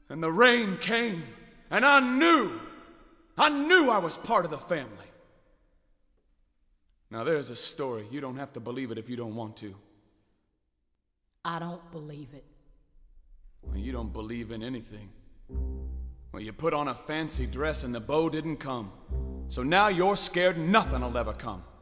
And the rain came, and I knew I was part of the family. Now there's a story. You don't have to believe it if you don't want to. I don't believe it. Well, you don't believe in anything. Well, you put on a fancy dress and the beau didn't come. So now you're scared nothing will ever come.